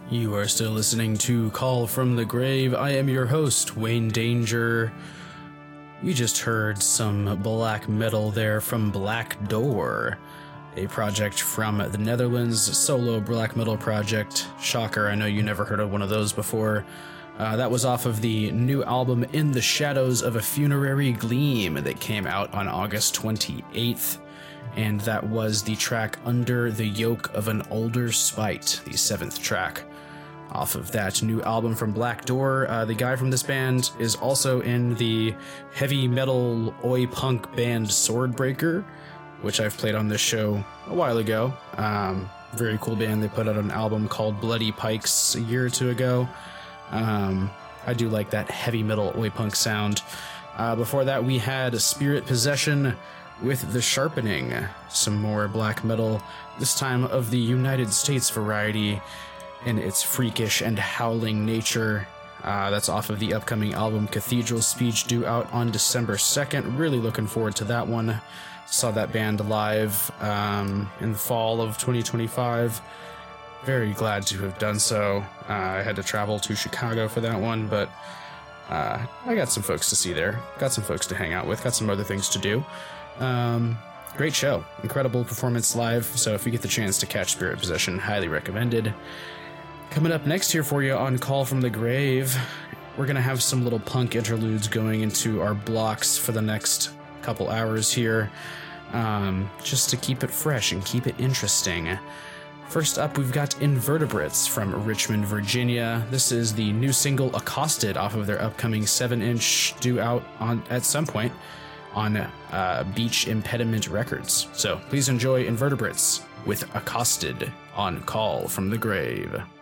You are still listening to Call from the Grave. I am your host, Wayne Danger. You just heard some black metal there from Black Door, a project from the Netherlands, solo black metal project. Shocker, I know you never heard of one of those before. That was off of the new album In the Shadows of a Funerary Gleam that came out on August 28th. And that was the track Under the Yoke of an Older Spite, the 7th track off of that new album from Black Door. The guy from this band is also in the heavy metal oi punk band Swordbreaker, which I've played on this show a while ago. Very cool band. They put out an album called Bloody Pikes a year or two ago. I do like that heavy metal oi punk sound. Before that, we had Spirit Possession with The Sharpening, some more black metal, this time of the United States variety in its freakish and howling nature. That's off of the upcoming album Cathedral Speech, due out on December 2nd. Really looking forward to that one. Saw that band live in the fall of 2025. Very glad to have done so. I had to travel to Chicago for that one, but I got some folks to see there. Got some folks to hang out with. Got some other things to do. Great show. Incredible performance live. So if you get the chance to catch Spirit Possession, highly recommended. Coming up next here for you on Call from the Grave, we're going to have some little punk interludes going into our blocks for the next couple hours here, just to keep it fresh and keep it interesting. First up, we've got Invertebrates from Richmond, Virginia. This is the new single Accosted off of their upcoming 7-inch, due out at some point on Beach Impediment Records. So please enjoy Invertebrates with Accosted on Call from the Grave.